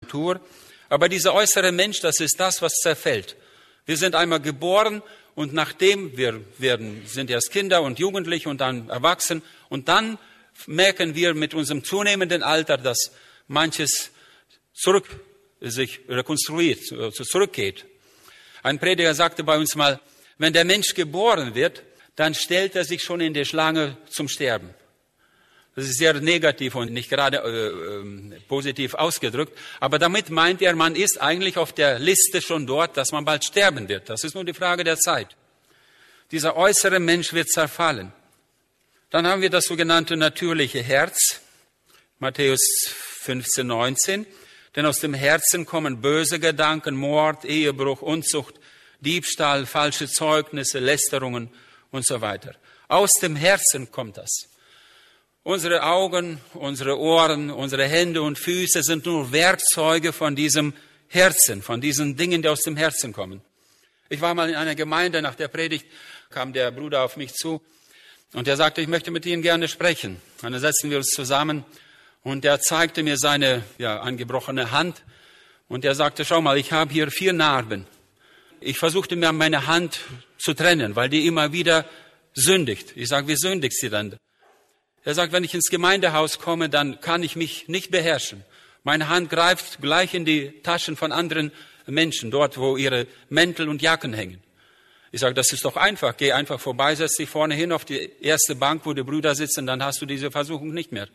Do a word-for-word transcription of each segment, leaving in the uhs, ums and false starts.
Natur. Aber dieser äußere Mensch, das ist das, was zerfällt. Wir sind einmal geboren und nachdem wir werden, sind erst Kinder und Jugendliche und dann erwachsen. Und dann merken wir mit unserem zunehmenden Alter, dass manches zurück sich rekonstruiert, zurückgeht. Ein Prediger sagte bei uns mal, wenn der Mensch geboren wird, dann stellt er sich schon in die Schlange zum Sterben. Das ist sehr negativ und nicht gerade äh, äh, positiv ausgedrückt. Aber damit meint er, man ist eigentlich auf der Liste schon dort, dass man bald sterben wird. Das ist nur die Frage der Zeit. Dieser äußere Mensch wird zerfallen. Dann haben wir das sogenannte natürliche Herz. Matthäus fünfzehn, neunzehn. Denn aus dem Herzen kommen böse Gedanken, Mord, Ehebruch, Unzucht, Diebstahl, falsche Zeugnisse, Lästerungen und so weiter. Aus dem Herzen kommt das. Unsere Augen, unsere Ohren, unsere Hände und Füße sind nur Werkzeuge von diesem Herzen, von diesen Dingen, die aus dem Herzen kommen. Ich war mal in einer Gemeinde, nach der Predigt kam der Bruder auf mich zu und er sagte, ich möchte mit Ihnen gerne sprechen. Und dann setzten wir uns zusammen. Und er zeigte mir seine ja, angebrochene Hand und er sagte, schau mal, ich habe hier vier Narben. Ich versuchte mir meine Hand zu trennen, weil die immer wieder sündigt. Ich sage, wie sündigt sie dann? Er sagt, wenn ich ins Gemeindehaus komme, dann kann ich mich nicht beherrschen. Meine Hand greift gleich in die Taschen von anderen Menschen, dort wo ihre Mäntel und Jacken hängen. Ich sage, das ist doch einfach. Geh einfach vorbei, setz dich vorne hin auf die erste Bank, wo die Brüder sitzen, dann hast du diese Versuchung nicht mehr.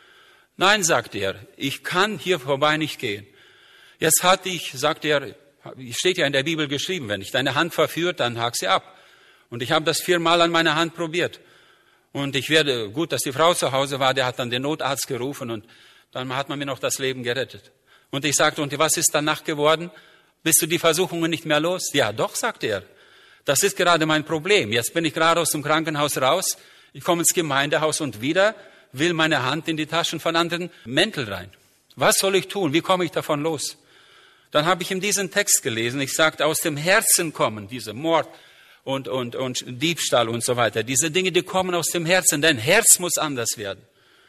Nein, sagte er, ich kann hier vorbei nicht gehen. Jetzt hatte ich, sagte er, steht ja in der Bibel geschrieben, wenn ich deine Hand verführt, dann hak sie ab. Und ich habe das viermal an meiner Hand probiert. Und ich werde, gut, dass die Frau zu Hause war, der hat dann den Notarzt gerufen und dann hat man mir noch das Leben gerettet. Und ich sagte, und was ist danach geworden? Bist du die Versuchungen nicht mehr los? Ja, doch, sagte er. Das ist gerade mein Problem. Jetzt bin ich gerade aus dem Krankenhaus raus. Ich komme ins Gemeindehaus und wieder will meine Hand in die Taschen von anderen Mäntel rein. Was soll ich tun? Wie komme ich davon los? Dann habe ich ihm diesen Text gelesen. Ich sagte, aus dem Herzen kommen diese Mord und, und, und Diebstahl und so weiter. Diese Dinge, die kommen aus dem Herzen. Dein Herz muss anders werden.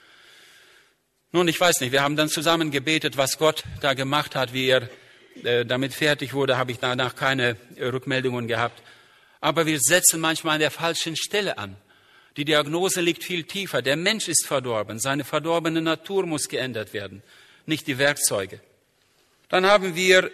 Nun, ich weiß nicht, wir haben dann zusammen gebetet, was Gott da gemacht hat, wie er äh, damit fertig wurde, habe ich danach keine äh, Rückmeldungen gehabt. Aber wir setzen manchmal an der falschen Stelle an. Die Diagnose liegt viel tiefer. Der Mensch ist verdorben. Seine verdorbene Natur muss geändert werden, nicht die Werkzeuge. Dann haben wir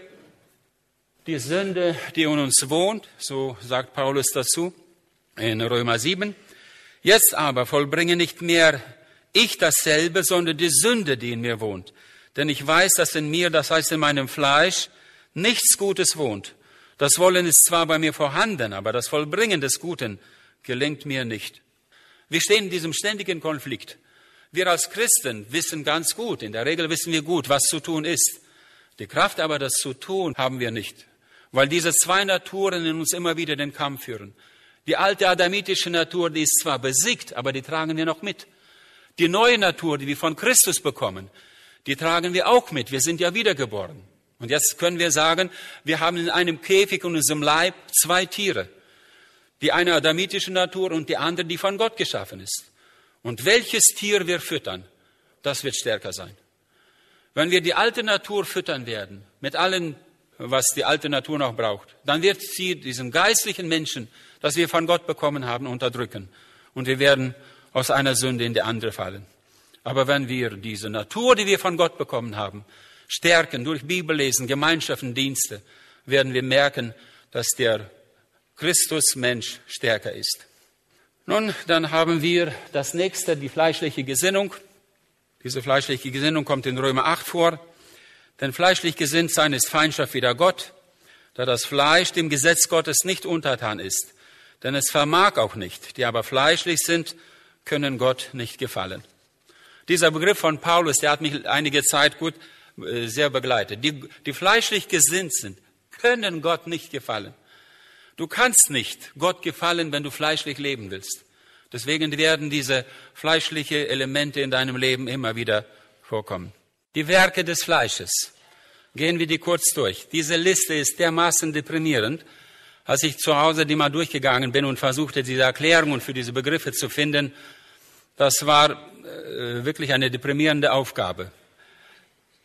die Sünde, die in uns wohnt, so sagt Paulus dazu in Römer sieben. Jetzt aber vollbringe nicht mehr ich dasselbe, sondern die Sünde, die in mir wohnt. Denn ich weiß, dass in mir, das heißt in meinem Fleisch, nichts Gutes wohnt. Das Wollen ist zwar bei mir vorhanden, aber das Vollbringen des Guten gelingt mir nicht. Wir stehen in diesem ständigen Konflikt. Wir als Christen wissen ganz gut, in der Regel wissen wir gut, was zu tun ist. Die Kraft aber, das zu tun, haben wir nicht, weil diese zwei Naturen in uns immer wieder den Kampf führen. Die alte adamitische Natur, die ist zwar besiegt, aber die tragen wir noch mit. Die neue Natur, die wir von Christus bekommen, die tragen wir auch mit. Wir sind ja wiedergeboren. Und jetzt können wir sagen, wir haben in einem Käfig in unserem Leib zwei Tiere. Die eine adamitische Natur und die andere, die von Gott geschaffen ist. Und welches Tier wir füttern, das wird stärker sein. Wenn wir die alte Natur füttern werden, mit allem, was die alte Natur noch braucht, dann wird sie diesen geistlichen Menschen, das wir von Gott bekommen haben, unterdrücken. Und wir werden aus einer Sünde in die andere fallen. Aber wenn wir diese Natur, die wir von Gott bekommen haben, stärken durch Bibellesen, Gemeinschaften, Dienste, werden wir merken, dass der Christus-Mensch stärker ist. Nun, dann haben wir das nächste, die fleischliche Gesinnung. Diese fleischliche Gesinnung kommt in Römer acht vor. Denn fleischlich gesinnt sein ist Feindschaft wider Gott, da das Fleisch dem Gesetz Gottes nicht untertan ist. Denn es vermag auch nicht. Die aber fleischlich sind, können Gott nicht gefallen. Dieser Begriff von Paulus, der hat mich einige Zeit gut äh, sehr begleitet. Die, die fleischlich gesinnt sind, können Gott nicht gefallen. Du kannst nicht Gott gefallen, wenn du fleischlich leben willst. Deswegen werden diese fleischlichen Elemente in deinem Leben immer wieder vorkommen. Die Werke des Fleisches. Gehen wir die kurz durch. Diese Liste ist dermaßen deprimierend. Als ich zu Hause die mal durchgegangen bin und versuchte, diese Erklärungen für diese Begriffe zu finden, das war äh, wirklich eine deprimierende Aufgabe.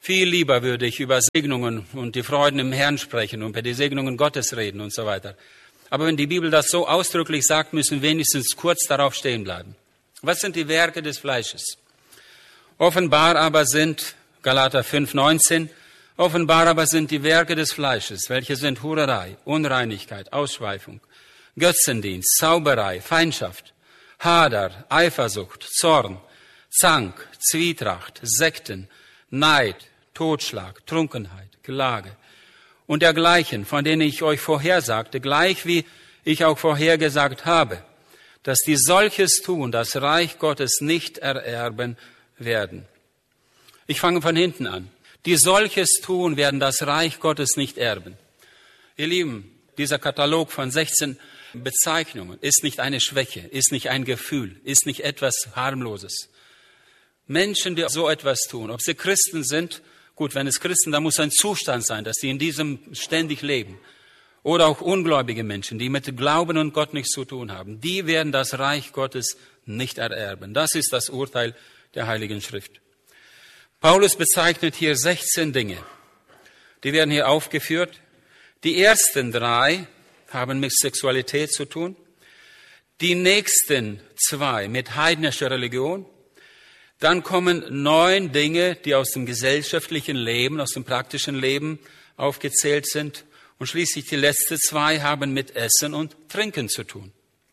Viel lieber würde ich über Segnungen und die Freuden im Herrn sprechen und über die Segnungen Gottes reden und so weiter. Aber wenn die Bibel das so ausdrücklich sagt, müssen wir wenigstens kurz darauf stehen bleiben. Was sind die Werke des Fleisches? Offenbar aber sind, Galater fünf, neunzehn, offenbar aber sind die Werke des Fleisches, welche sind Hurerei, Unreinigkeit, Ausschweifung, Götzendienst, Zauberei, Feindschaft, Hader, Eifersucht, Zorn, Zank, Zwietracht, Sekten, Neid, Totschlag, Trunkenheit, Klage und dergleichen, von denen ich euch vorhersagte, gleich wie ich auch vorhergesagt habe, dass die solches tun, das Reich Gottes nicht ererben werden. Ich fange von hinten an. Die solches tun, werden das Reich Gottes nicht erben. Ihr Lieben, dieser Katalog von sechzehn Bezeichnungen ist nicht eine Schwäche, ist nicht ein Gefühl, ist nicht etwas Harmloses. Menschen, die so etwas tun, ob sie Christen sind, gut, wenn es Christen, dann muss ein Zustand sein, dass sie in diesem ständig leben. Oder auch ungläubige Menschen, die mit Glauben und Gott nichts zu tun haben, die werden das Reich Gottes nicht ererben. Das ist das Urteil der Heiligen Schrift. Paulus bezeichnet hier sechzehn Dinge. Die werden hier aufgeführt. Die ersten drei haben mit Sexualität zu tun. Die nächsten zwei mit heidnischer Religion. Dann kommen neun Dinge, die aus dem gesellschaftlichen Leben, aus dem praktischen Leben aufgezählt sind. Und schließlich die letzten zwei haben mit Essen und Trinken zu tun.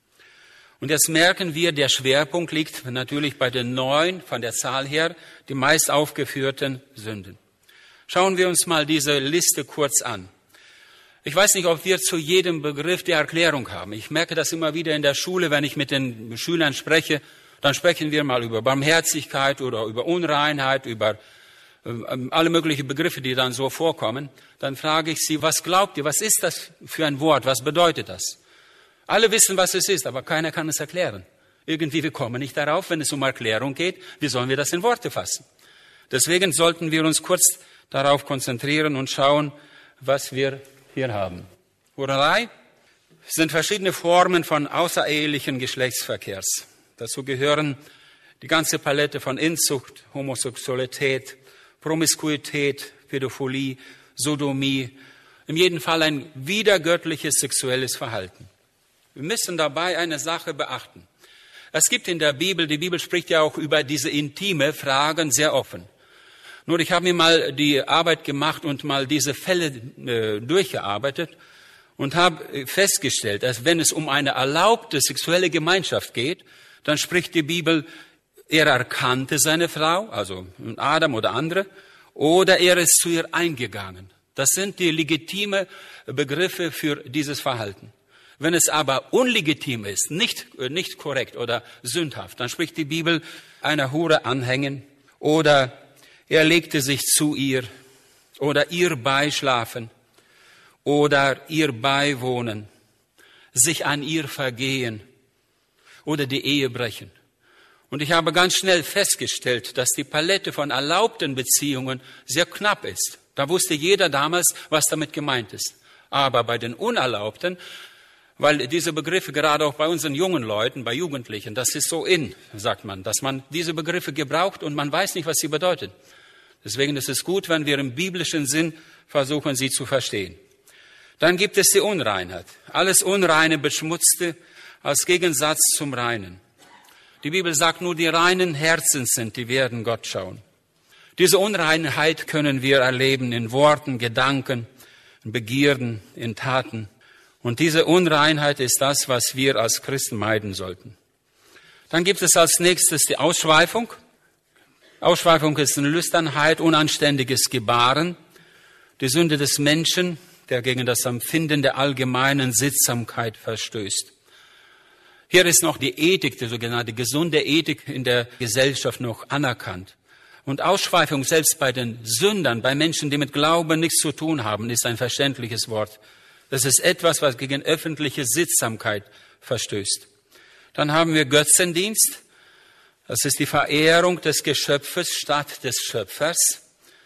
Und jetzt merken wir, der Schwerpunkt liegt natürlich bei den neun, von der Zahl her, die meist aufgeführten Sünden. Schauen wir uns mal diese Liste kurz an. Ich weiß nicht, ob wir zu jedem Begriff die Erklärung haben. Ich merke das immer wieder in der Schule, wenn ich mit den Schülern spreche. Dann sprechen wir mal über Barmherzigkeit oder über Unreinheit, über äh, alle möglichen Begriffe, die dann so vorkommen. Dann frage ich sie, was glaubt ihr, was ist das für ein Wort, was bedeutet das? Alle wissen, was es ist, aber keiner kann es erklären. Irgendwie, wir kommen nicht darauf, wenn es um Erklärung geht, wie sollen wir das in Worte fassen? Deswegen sollten wir uns kurz darauf konzentrieren und schauen, was wir hier haben. Hurerei sind verschiedene Formen von außerehelichen Geschlechtsverkehrs. Dazu gehören die ganze Palette von Inzucht, Homosexualität, Promiskuität, Pädophilie, Sodomie, in jedem Fall ein widergöttliches sexuelles Verhalten. Wir müssen dabei eine Sache beachten. Es gibt in der Bibel, die Bibel spricht ja auch über diese intime Fragen sehr offen. Nur ich habe mir mal die Arbeit gemacht und mal diese Fälle äh, durchgearbeitet und habe festgestellt, dass wenn es um eine erlaubte sexuelle Gemeinschaft geht, dann spricht die Bibel, er erkannte seine Frau, also Adam oder andere, oder er ist zu ihr eingegangen. Das sind die legitime Begriffe für dieses Verhalten. Wenn es aber unlegitim ist, nicht, nicht korrekt oder sündhaft, dann spricht die Bibel einer Hure anhängen oder er legte sich zu ihr oder ihr beischlafen oder ihr beiwohnen, sich an ihr vergehen oder die Ehe brechen. Und ich habe ganz schnell festgestellt, dass die Palette von erlaubten Beziehungen sehr knapp ist. Da wusste jeder damals, was damit gemeint ist. Aber bei den unerlaubten, weil diese Begriffe gerade auch bei unseren jungen Leuten, bei Jugendlichen, das ist so in, sagt man, dass man diese Begriffe gebraucht und man weiß nicht, was sie bedeuten. Deswegen ist es gut, wenn wir im biblischen Sinn versuchen, sie zu verstehen. Dann gibt es die Unreinheit. Alles Unreine, Beschmutzte als Gegensatz zum Reinen. Die Bibel sagt, nur die reinen Herzens sind, die werden Gott schauen. Diese Unreinheit können wir erleben in Worten, Gedanken, in Begierden, in Taten. Und diese Unreinheit ist das, was wir als Christen meiden sollten. Dann gibt es als nächstes die Ausschweifung. Ausschweifung ist eine Lüsternheit, unanständiges Gebaren, die Sünde des Menschen, der gegen das Empfinden der allgemeinen Sittsamkeit verstößt. Hier ist noch die Ethik, die sogenannte gesunde Ethik in der Gesellschaft noch anerkannt. Und Ausschweifung selbst bei den Sündern, bei Menschen, die mit Glauben nichts zu tun haben, ist ein verständliches Wort. Das ist etwas, was gegen öffentliche Sittsamkeit verstößt. Dann haben wir Götzendienst. Das ist die Verehrung des Geschöpfes statt des Schöpfers.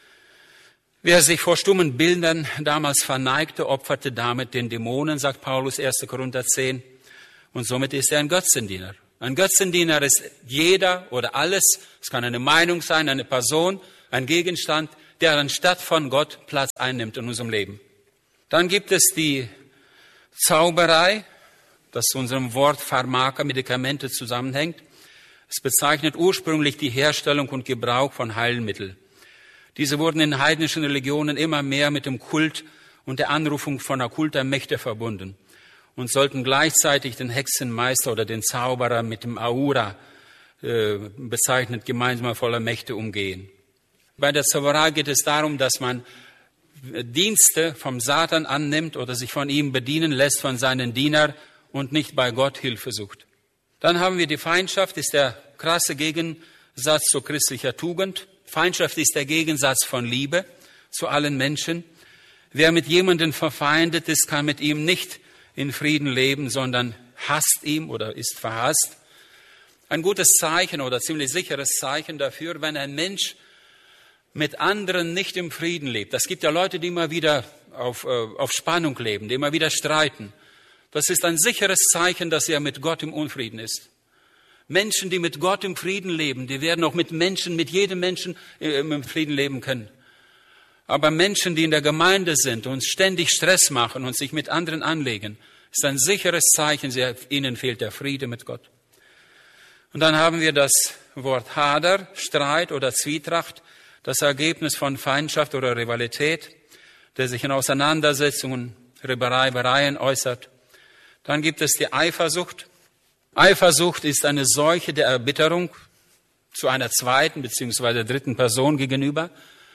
Wer sich vor stummen Bildern damals verneigte, opferte damit den Dämonen, sagt Paulus, erster Korinther zehn. Und somit ist er ein Götzendiener. Ein Götzendiener ist jeder oder alles, es kann eine Meinung sein, eine Person, ein Gegenstand, der anstatt von Gott Platz einnimmt in unserem Leben. Dann gibt es die Zauberei, das zu unserem Wort Pharmaka, Medikamente zusammenhängt. Es bezeichnet ursprünglich die Herstellung und Gebrauch von Heilmitteln. Diese wurden in heidnischen Religionen immer mehr mit dem Kult und der Anrufung von okkulter Mächte verbunden und sollten gleichzeitig den Hexenmeister oder den Zauberer mit dem Aura äh, bezeichnet, gemeinsam voller Mächte umgehen. Bei der Zauberei geht es darum, dass man Dienste vom Satan annimmt oder sich von ihm bedienen lässt, von seinen Dienern, und nicht bei Gott Hilfe sucht. Dann haben wir die Feindschaft, ist der krasse Gegensatz zu christlicher Tugend. Feindschaft ist der Gegensatz von Liebe zu allen Menschen. Wer mit jemandem verfeindet ist, kann mit ihm nicht in Frieden leben, sondern hasst ihm oder ist verhasst. Ein gutes Zeichen oder ziemlich sicheres Zeichen dafür, wenn ein Mensch mit anderen nicht im Frieden lebt. Es gibt ja Leute, die immer wieder auf, auf Spannung leben, die immer wieder streiten. Das ist ein sicheres Zeichen, dass er mit Gott im Unfrieden ist. Menschen, die mit Gott im Frieden leben, die werden auch mit Menschen, mit jedem Menschen im Frieden leben können. Aber Menschen, die in der Gemeinde sind und ständig Stress machen und sich mit anderen anlegen, ist ein sicheres Zeichen, ihnen fehlt der Friede mit Gott. Und dann haben wir das Wort Hader, Streit oder Zwietracht, das Ergebnis von Feindschaft oder Rivalität, der sich in Auseinandersetzungen, Reibereien äußert. Dann gibt es die Eifersucht. Eifersucht ist eine Seuche der Erbitterung zu einer zweiten bzw. dritten Person gegenüber.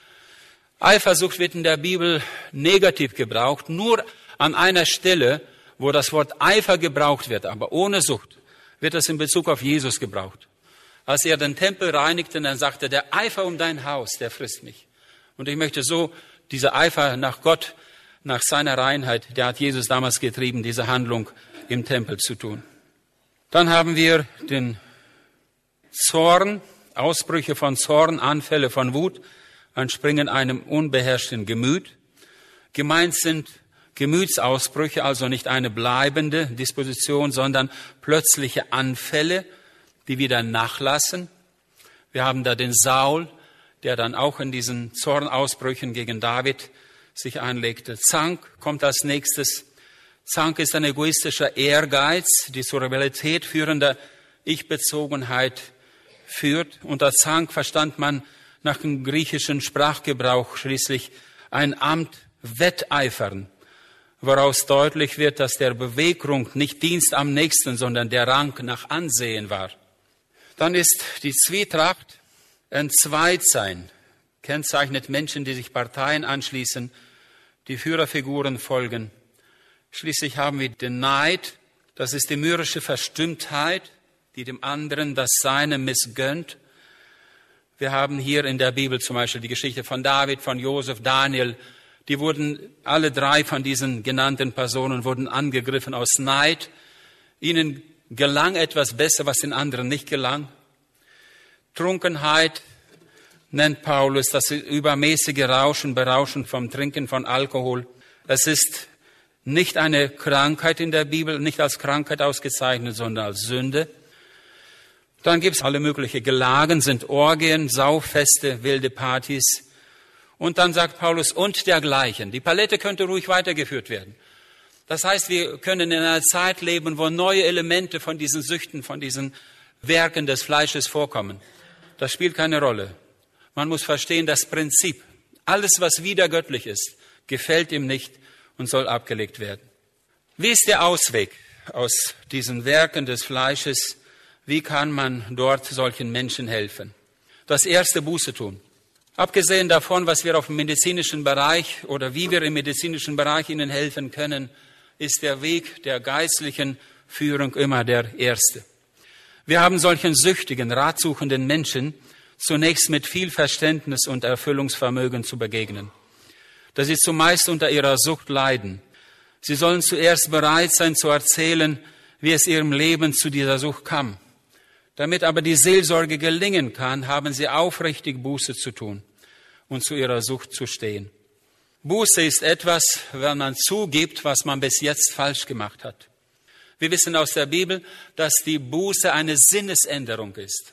Eifersucht wird in der Bibel negativ gebraucht, nur an einer Stelle, wo das Wort Eifer gebraucht wird, aber ohne Sucht, wird es in Bezug auf Jesus gebraucht. Als er den Tempel reinigte, dann sagte, der Eifer um dein Haus, der frisst mich. Und ich möchte so, dieser Eifer nach Gott, nach seiner Reinheit, der hat Jesus damals getrieben, diese Handlung im Tempel zu tun. Dann haben wir den Zorn, Ausbrüche von Zorn, Anfälle von Wut, entspringen einem unbeherrschten Gemüt. Gemeint sind Gemütsausbrüche, also nicht eine bleibende Disposition, sondern plötzliche Anfälle, die wieder nachlassen. Wir haben da den Saul, der dann auch in diesen Zornausbrüchen gegen David sich einlegte. Zank kommt als nächstes. Zank ist ein egoistischer Ehrgeiz, die zur Rivalität führende Ich-Bezogenheit führt. Unter Zank verstand man nach dem griechischen Sprachgebrauch schließlich ein Amt wetteifern, woraus deutlich wird, dass der Beweggrund nicht Dienst am Nächsten, sondern der Rang nach Ansehen war. Dann ist die Zwietracht, Entzweitsein, kennzeichnet Menschen, die sich Parteien anschließen, die Führerfiguren folgen. Schließlich haben wir den Neid, das ist die mürrische Verstimmtheit, die dem anderen das Seine missgönnt. Wir haben hier in der Bibel zum Beispiel die Geschichte von David, von Josef, Daniel. Die wurden, alle drei von diesen genannten Personen wurden angegriffen aus Neid. Ihnen gelang etwas besser, was den anderen nicht gelang. Trunkenheit nennt Paulus das übermäßige Rauschen, Berauschen vom Trinken von Alkohol. Es ist nicht eine Krankheit in der Bibel, nicht als Krankheit ausgezeichnet, sondern als Sünde. Dann gibt es alle möglichen Gelagen, sind Orgien, Sauffeste, wilde Partys. Und dann sagt Paulus, und dergleichen. Die Palette könnte ruhig weitergeführt werden. Das heißt, wir können in einer Zeit leben, wo neue Elemente von diesen Süchten, von diesen Werken des Fleisches vorkommen. Das spielt keine Rolle. Man muss verstehen, das Prinzip, alles, was widergöttlich ist, gefällt ihm nicht und soll abgelegt werden. Wie ist der Ausweg aus diesen Werken des Fleisches? Wie kann man dort solchen Menschen helfen? Das erste, Buße tun. Abgesehen davon, was wir auf dem medizinischen Bereich oder wie wir im medizinischen Bereich ihnen helfen können, ist der Weg der geistlichen Führung immer der erste. Wir haben solchen süchtigen, ratsuchenden Menschen zunächst mit viel Verständnis und Erfüllungsvermögen zu begegnen, dass sie zumeist unter ihrer Sucht leiden. Sie sollen zuerst bereit sein zu erzählen, wie es ihrem Leben zu dieser Sucht kam. Damit aber die Seelsorge gelingen kann, haben sie aufrichtig Buße zu tun und zu ihrer Sucht zu stehen. Buße ist etwas, wenn man zugibt, was man bis jetzt falsch gemacht hat. Wir wissen aus der Bibel, dass die Buße eine Sinnesänderung ist.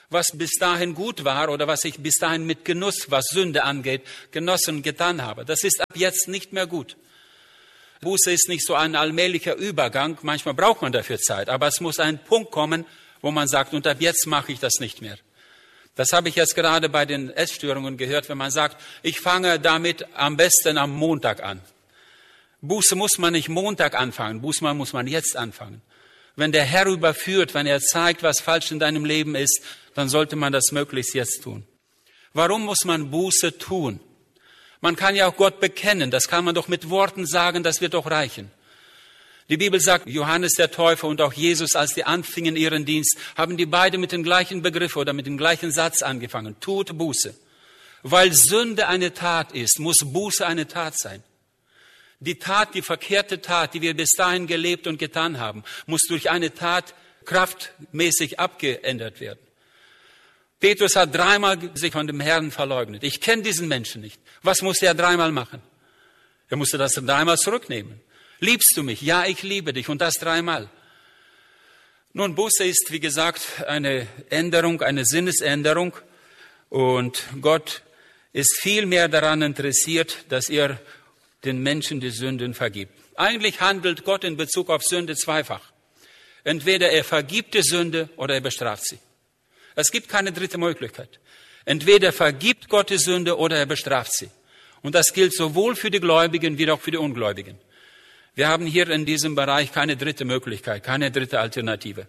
was bis dahin gut war oder was ich bis dahin mit Genuss, was Sünde angeht, genossen und getan habe. Das ist ab jetzt nicht mehr gut. Buße ist nicht so ein allmählicher Übergang. Manchmal braucht man dafür Zeit. Aber es muss ein Punkt kommen, wo man sagt, und ab jetzt mache ich das nicht mehr. Das habe ich jetzt gerade bei den Essstörungen gehört, wenn man sagt, ich fange damit am besten am Montag an. Buße muss man nicht Montag anfangen. Buße muss man jetzt anfangen. Wenn der Herr überführt, wenn er zeigt, was falsch in deinem Leben ist, dann sollte man das möglichst jetzt tun. Warum muss man Buße tun? Man kann ja auch Gott bekennen, das kann man doch mit Worten sagen, das wird doch reichen. Die Bibel sagt, Johannes der Täufer und auch Jesus, als die anfingen ihren Dienst, haben die beide mit dem gleichen Begriff oder mit dem gleichen Satz angefangen. Tut Buße. Weil Sünde eine Tat ist, muss Buße eine Tat sein. Die Tat, die verkehrte Tat, die wir bis dahin gelebt und getan haben, muss durch eine Tat kraftmäßig abgeändert werden. Petrus hat dreimal sich von dem Herrn verleugnet. Ich kenne diesen Menschen nicht. Was musste er dreimal machen? Er musste das dreimal zurücknehmen. Liebst du mich? Ja, ich liebe dich. Und das dreimal. Nun, Buße ist, wie gesagt, eine Änderung, eine Sinnesänderung. Und Gott ist viel mehr daran interessiert, dass er den Menschen die Sünden vergibt. Eigentlich handelt Gott in Bezug auf Sünde zweifach. Entweder er vergibt die Sünde oder er bestraft sie. Es gibt keine dritte Möglichkeit. Entweder vergibt Gott die Sünde oder er bestraft sie. Und das gilt sowohl für die Gläubigen wie auch für die Ungläubigen. Wir haben hier in diesem Bereich keine dritte Möglichkeit, keine dritte Alternative.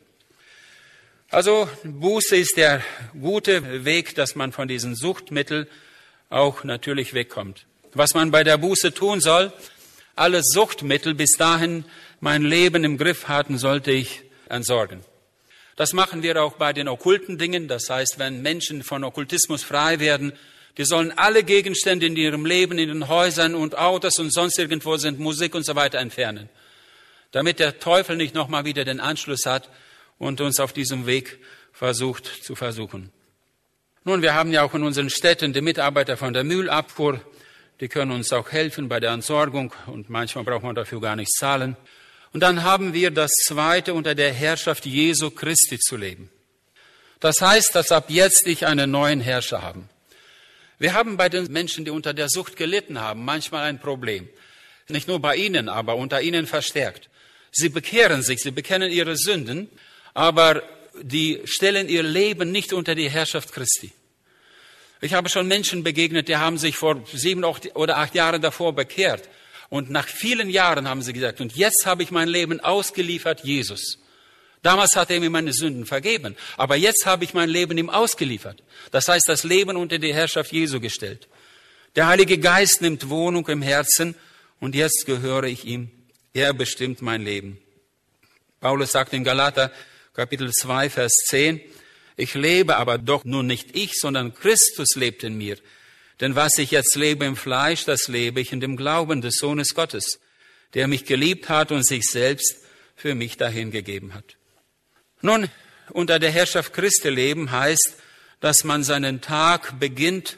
Also Buße ist der gute Weg, dass man von diesen Suchtmitteln auch natürlich wegkommt. Was man bei der Buße tun soll, alle Suchtmittel bis dahin mein Leben im Griff hatten, sollte ich entsorgen. Das machen wir auch bei den okkulten Dingen. Das heißt, wenn Menschen von Okkultismus frei werden, die sollen alle Gegenstände in ihrem Leben, in den Häusern und Autos und sonst irgendwo sind, Musik und so weiter entfernen. Damit der Teufel nicht nochmal wieder den Anschluss hat und uns auf diesem Weg versucht zu versuchen. Nun, wir haben ja auch in unseren Städten die Mitarbeiter von der Müllabfuhr. Die können uns auch helfen bei der Entsorgung und manchmal braucht man dafür gar nichts zahlen. Und dann haben wir das Zweite, unter der Herrschaft Jesu Christi zu leben. Das heißt, dass ab jetzt ich einen neuen Herrscher habe. Wir haben bei den Menschen, die unter der Sucht gelitten haben, manchmal ein Problem. Nicht nur bei ihnen, aber unter ihnen verstärkt. Sie bekehren sich, sie bekennen ihre Sünden, aber die stellen ihr Leben nicht unter die Herrschaft Christi. Ich habe schon Menschen begegnet, die haben sich vor sieben oder acht Jahren davor bekehrt. Und nach vielen Jahren haben sie gesagt, und jetzt habe ich mein Leben ausgeliefert, Jesus. Damals hat er mir meine Sünden vergeben, aber jetzt habe ich mein Leben ihm ausgeliefert. Das heißt, das Leben unter die Herrschaft Jesu gestellt. Der Heilige Geist nimmt Wohnung im Herzen und jetzt gehöre ich ihm. Er bestimmt mein Leben. Paulus sagt in Galater Kapitel zwei, Vers zehn, ich lebe aber doch nun nicht ich, sondern Christus lebt in mir. Denn was ich jetzt lebe im Fleisch, das lebe ich in dem Glauben des Sohnes Gottes, der mich geliebt hat und sich selbst für mich dahingegeben hat. Nun, unter der Herrschaft Christi leben heißt, dass man seinen Tag beginnt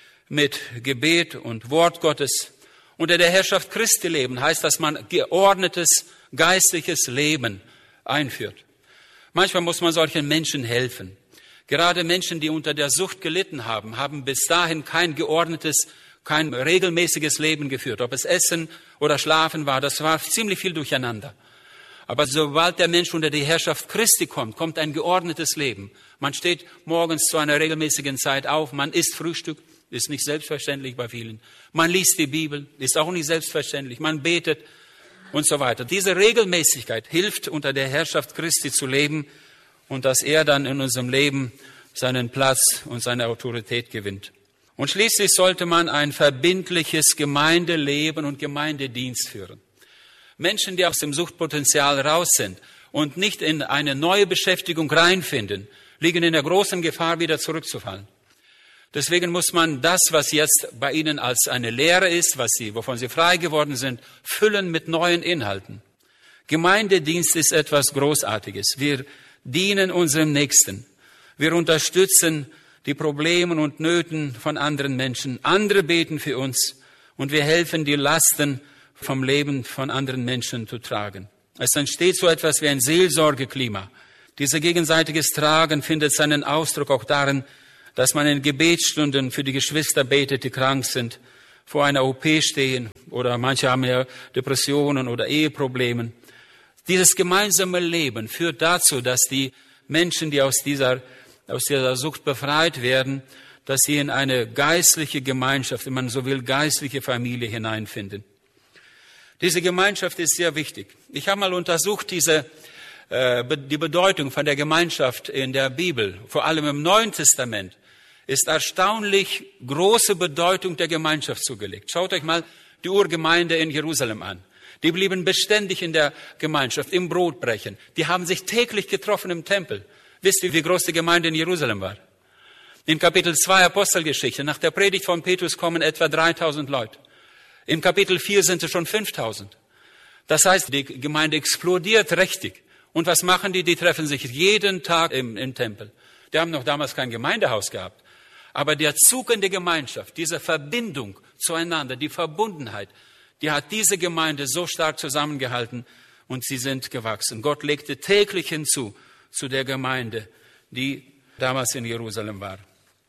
mit Gebet und Wort Gottes. Unter der Herrschaft Christi leben heißt, dass man geordnetes geistliches Leben einführt. Manchmal muss man solchen Menschen helfen. Gerade Menschen, die unter der Sucht gelitten haben, haben bis dahin kein geordnetes, kein regelmäßiges Leben geführt. Ob es Essen oder Schlafen war, das war ziemlich viel durcheinander. Aber sobald der Mensch unter die Herrschaft Christi kommt, kommt ein geordnetes Leben. Man steht morgens zu einer regelmäßigen Zeit auf, man isst Frühstück, ist nicht selbstverständlich bei vielen. Man liest die Bibel, ist auch nicht selbstverständlich. Man betet und so weiter. Diese Regelmäßigkeit hilft, unter der Herrschaft Christi zu leben und dass er dann in unserem Leben seinen Platz und seine Autorität gewinnt. Und schließlich sollte man ein verbindliches Gemeindeleben und Gemeindedienst führen. Menschen, die aus dem Suchtpotenzial raus sind und nicht in eine neue Beschäftigung reinfinden, liegen in der großen Gefahr, wieder zurückzufallen. Deswegen muss man das, was jetzt bei ihnen als eine Lehre ist, was sie, wovon sie frei geworden sind, füllen mit neuen Inhalten. Gemeindedienst ist etwas Großartiges. Wir dienen unserem Nächsten. Wir unterstützen die Probleme und Nöten von anderen Menschen. Andere beten für uns und wir helfen, die Lasten vom Leben von anderen Menschen zu tragen. Es entsteht so etwas wie ein Seelsorgeklima. Dieses gegenseitiges Tragen findet seinen Ausdruck auch darin, dass man in Gebetsstunden für die Geschwister betet, die krank sind, vor einer O P stehen oder manche haben ja Depressionen oder Eheprobleme. Dieses gemeinsame Leben führt dazu, dass die Menschen, die aus dieser, aus dieser Sucht befreit werden, dass sie in eine geistliche Gemeinschaft, wenn man so will, geistliche Familie hineinfinden. Diese Gemeinschaft ist sehr wichtig. Ich habe mal untersucht, diese, äh, die Bedeutung von der Gemeinschaft in der Bibel, vor allem im Neuen Testament, ist erstaunlich große Bedeutung der Gemeinschaft zugelegt. Schaut euch mal die Urgemeinde in Jerusalem an. Die blieben beständig in der Gemeinschaft, im Brotbrechen. Die haben sich täglich getroffen im Tempel. Wisst ihr, wie groß die Gemeinde in Jerusalem war? In Kapitel zwei Apostelgeschichte, nach der Predigt von Petrus kommen etwa dreitausend Leute. In Kapitel vier sind es schon fünftausend. Das heißt, die Gemeinde explodiert richtig. Und was machen die? Die treffen sich jeden Tag im, im Tempel. Die haben noch damals kein Gemeindehaus gehabt. Aber der Zug in die Gemeinschaft, diese Verbindung zueinander, die Verbundenheit, die hat diese Gemeinde so stark zusammengehalten und sie sind gewachsen. Gott legte täglich hinzu zu der Gemeinde, die damals in Jerusalem war.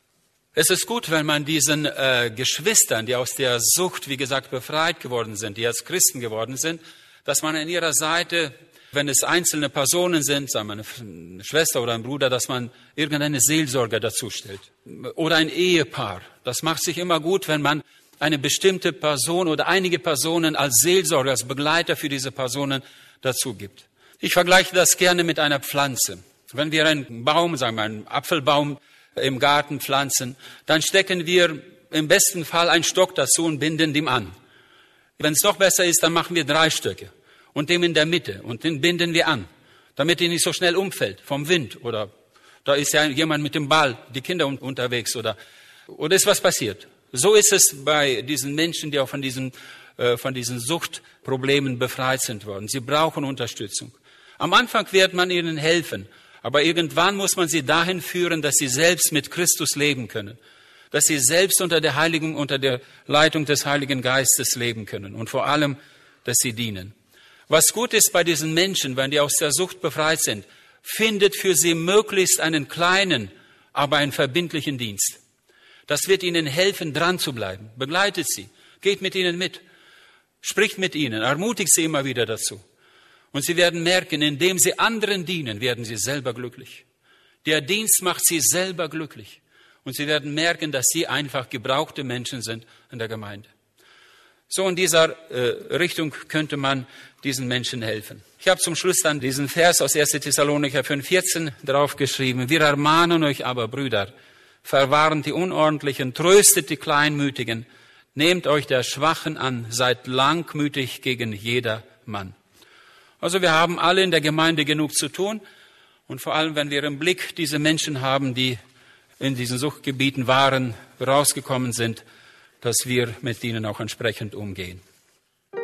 Es ist gut, wenn man diesen äh, Geschwistern, die aus der Sucht, wie gesagt, befreit geworden sind, die als Christen geworden sind, dass man an ihrer Seite, wenn es einzelne Personen sind, sagen wir eine Schwester oder ein Bruder, dass man irgendeine Seelsorger dazu stellt. Oder ein Ehepaar. Das macht sich immer gut, wenn man eine bestimmte Person oder einige Personen als Seelsorger, als Begleiter für diese Personen dazu gibt. Ich vergleiche das gerne mit einer Pflanze. Wenn wir einen Baum, sagen wir einen Apfelbaum im Garten pflanzen, dann stecken wir im besten Fall einen Stock dazu und binden den an. Wenn es noch besser ist, dann machen wir drei Stöcke und den in der Mitte und den binden wir an, damit er nicht so schnell umfällt vom Wind oder da ist ja jemand mit dem Ball, die Kinder unterwegs oder, oder ist was passiert. So ist es bei diesen Menschen, die auch von diesen, äh, von diesen Suchtproblemen befreit sind worden. Sie brauchen Unterstützung. Am Anfang wird man ihnen helfen, aber irgendwann muss man sie dahin führen, dass sie selbst mit Christus leben können, dass sie selbst unter der Heiligen, unter der Leitung des Heiligen Geistes leben können und vor allem, dass sie dienen. Was gut ist bei diesen Menschen, wenn die aus der Sucht befreit sind, findet für sie möglichst einen kleinen, aber einen verbindlichen Dienst. Das wird ihnen helfen, dran zu bleiben. Begleitet sie, geht mit ihnen mit, spricht mit ihnen, ermutigt sie immer wieder dazu. Und sie werden merken, indem sie anderen dienen, werden sie selber glücklich. Der Dienst macht sie selber glücklich. Und sie werden merken, dass sie einfach gebrauchte Menschen sind in der Gemeinde. So in dieser äh, Richtung könnte man diesen Menschen helfen. Ich habe zum Schluss dann diesen Vers aus erster Thessalonicher fünf vierzehn draufgeschrieben. Wir ermahnen euch aber, Brüder, verwarnt die Unordentlichen, tröstet die Kleinmütigen, nehmt euch der Schwachen an, seid langmütig gegen jedermann. Also wir haben alle in der Gemeinde genug zu tun und vor allem, wenn wir im Blick diese Menschen haben, die in diesen Suchtgebieten waren, rausgekommen sind, dass wir mit ihnen auch entsprechend umgehen.